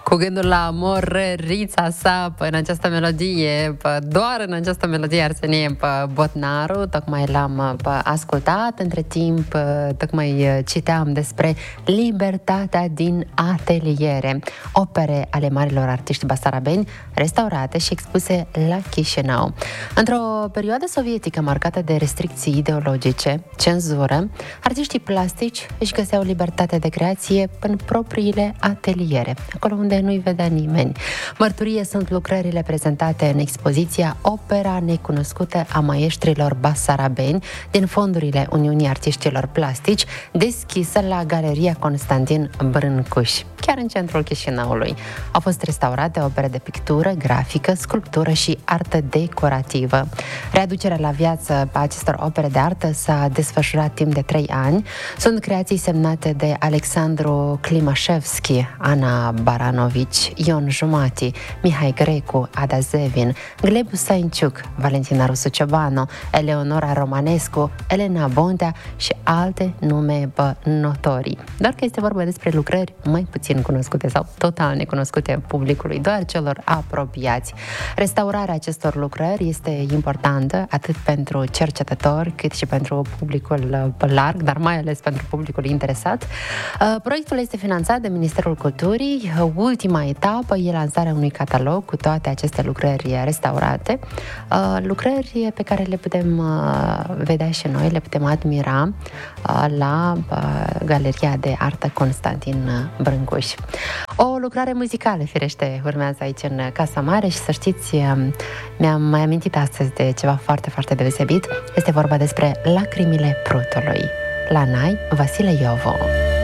Cu gândul la morărița sa în această melodie, doar în această melodie Arsenie Botnaru, tocmai l-am ascultat. Între timp, tocmai citeam despre Libertatea din ateliere, opere ale marilor artiști basarabeni, restaurate și expuse la Chișinău. Într-o perioadă sovietică marcată de restricții ideologice, cenzură, artiștii plastici își găseau libertate de creație în propriile ateliere, acolo unde nu-i vedea nimeni. Mărturie sunt lucrările prezentate în expoziția Opera necunoscută a maestrilor basarabeni din fondurile Uniunii Artiștilor Plastici, deschisă la Galeria Constantin Brâncuș, chiar în centrul Chișinăului. Au fost restaurate opere de pictură, grafică, sculptură și artă decorativă. Readucerea la viață a acestor opere de artă s-a desfășurat timp de 3 ani. Sunt creații semnate de Alexandru Klimașevski, Ana Baranovici, Ion Jumati, Mihai Grecu, Ada Zevin, Gleb Sainciuc, Valentina Rusu Ciobanu, Eleonora Romanescu, Elena Bondea și alte nume notorii. Doar că este vorba despre lucrări mai puțin cunoscute sau total necunoscute publicului, doar celor apropiați. Restaurarea acestor lucrări este importantă atât pentru cercetători cât și pentru publicul larg, dar mai ales pentru publicul interesat. Proiectul este finanțat de Ministerul Culturii. Ultima etapă e lansarea unui catalog cu toate aceste lucrări restaurate, lucrări pe care le putem vedea și noi, le putem admira la Galeria de Artă Constantin Brâncuș. O lucrare muzicală, firește, urmează aici în Casa Mare și să știți, mi-am mai amintit astăzi de ceva foarte, foarte deosebit. Este vorba despre Lacrimile Prutului. La Nai, Vasile Iovo.